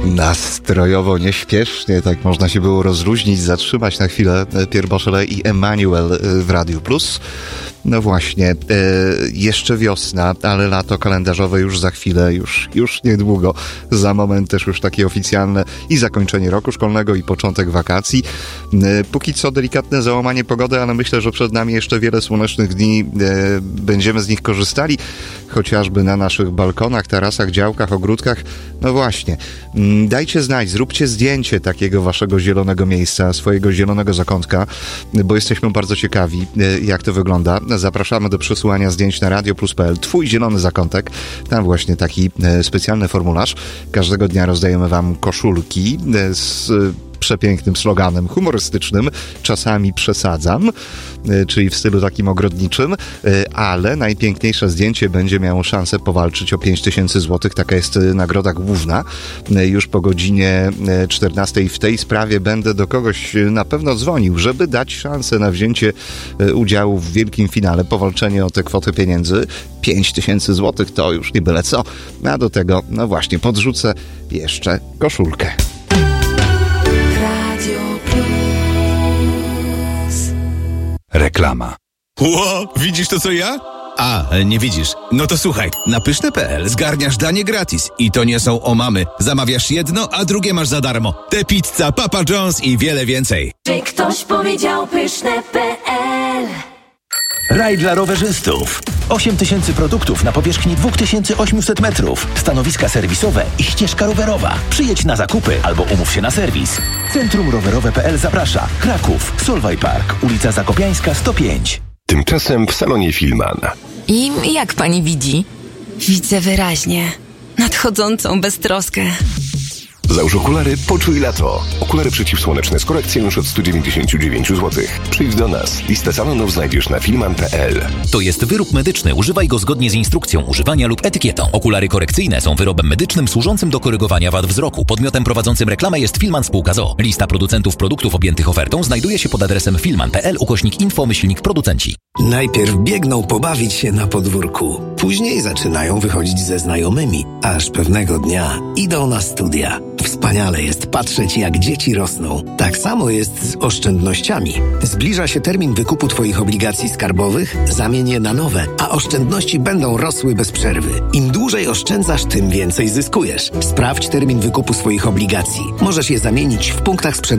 Nastrojowo, nieśpiesznie, tak można się było rozluźnić, zatrzymać na chwilę Pierre Bachelet i Emmanuel w Radiu Plus. No właśnie, jeszcze wiosna, ale lato kalendarzowe już za chwilę, już niedługo, za moment też już takie oficjalne i zakończenie roku szkolnego i początek wakacji. Póki co delikatne załamanie pogody, ale myślę, że przed nami jeszcze wiele słonecznych dni, będziemy z nich korzystali, chociażby na naszych balkonach, tarasach, działkach, ogródkach. No właśnie, dajcie znać, zróbcie zdjęcie takiego waszego zielonego miejsca, swojego zielonego zakątka, bo jesteśmy bardzo ciekawi, jak to wygląda. Zapraszamy do przesyłania zdjęć na radioplus.pl. Twój zielony zakątek. Tam właśnie taki specjalny formularz. Każdego dnia rozdajemy wam koszulki z przepięknym sloganem humorystycznym. Czasami przesadzam, czyli w stylu takim ogrodniczym, ale najpiękniejsze zdjęcie będzie miało szansę powalczyć o 5000 zł. Taka jest nagroda główna. Już po godzinie 14 w tej sprawie będę do kogoś na pewno dzwonił, żeby dać szansę na wzięcie udziału w wielkim finale, powalczenie o tę kwotę pieniędzy. 5000 zł to już nie byle co. A do tego, no właśnie, podrzucę jeszcze koszulkę. Reklama. Ło, widzisz to co ja? A, nie widzisz. No to słuchaj, na pyszne.pl zgarniasz danie gratis. I to nie są omamy. Zamawiasz jedno, a drugie masz za darmo. Te pizza, Papa John's i wiele więcej. Czy ktoś powiedział pyszne.pl? Raj dla rowerzystów. 8000 produktów na powierzchni 2800 metrów. Stanowiska serwisowe i ścieżka rowerowa. Przyjedź na zakupy albo umów się na serwis. Centrum Rowerowe.pl zaprasza. Kraków, Solway Park, ulica Zakopiańska 105. Tymczasem w salonie Filman. I jak pani widzi? Widzę wyraźnie. Nadchodzącą beztroskę. Załóż okulary, poczuj lato. Okulary przeciwsłoneczne z korekcją już od 199 zł. Przyjdź do nas. Listę salonów znajdziesz na filman.pl. To jest wyrób medyczny. Używaj go zgodnie z instrukcją używania lub etykietą. Okulary korekcyjne są wyrobem medycznym służącym do korygowania wad wzroku. Podmiotem prowadzącym reklamę jest Filman Spółka z o.o. Lista producentów produktów objętych ofertą znajduje się pod adresem filman.pl/info-producenci. Najpierw biegną pobawić się na podwórku. Później zaczynają wychodzić ze znajomymi. Aż pewnego dnia idą na studia. Wspaniale jest patrzeć, jak dzieci rosną. Tak samo jest z oszczędnościami. Zbliża się termin wykupu Twoich obligacji skarbowych, zamień je na nowe, a oszczędności będą rosły bez przerwy. Im dłużej oszczędzasz, tym więcej zyskujesz. Sprawdź termin wykupu swoich obligacji. Możesz je zamienić w punktach sprzedaży